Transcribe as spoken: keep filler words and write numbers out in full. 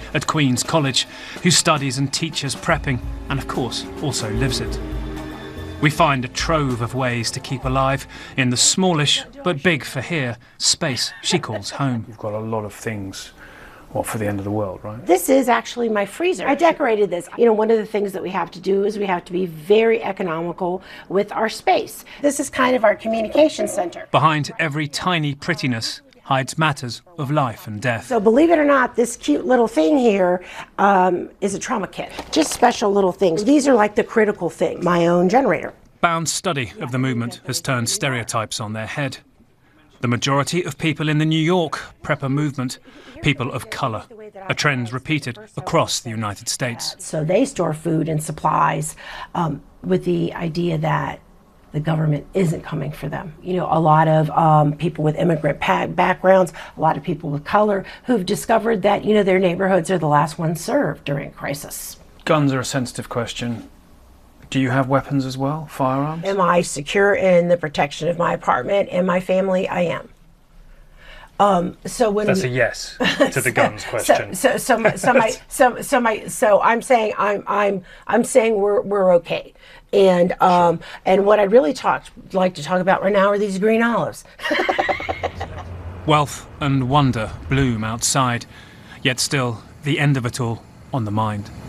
at Queen's College, who studies and teaches prepping, and of course, also lives it. We find a trove of ways to keep alive in the smallish, but big for here, space she calls home. You've got a lot of things, what, for the end of the world, right? This is actually my freezer. I decorated this. You know, one of the things that we have to do is we have to be very economical with our space. This is kind of our communication center. Behind every tiny prettiness hides matters of life and death. So believe it or not, this cute little thing here um, is a trauma kit. Just special little things. These are like the critical thing. My own generator. Bound's study of the movement has turned stereotypes on their head. The majority of people in the New York prepper movement, people of colour, a trend repeated across the United States. So they store food and supplies um, with the idea that the government isn't coming for them. You know, a lot of um, people with immigrant backgrounds, a lot of people with color who've discovered that, you know, their neighborhoods are the last ones served during a crisis. Guns are a sensitive question. Do you have weapons as well, firearms? Am I secure in the protection of my apartment and my family? I am. Um, so when That's a yes to the guns question. So, so, so, my, so, my, so, so, my, so I'm saying I'm, I'm, I'm saying we're, we're okay. And, um, sure. and what I'd really talk, like to talk about right now are these green olives. Wealth and wonder bloom outside, yet still the end of it all on the mind.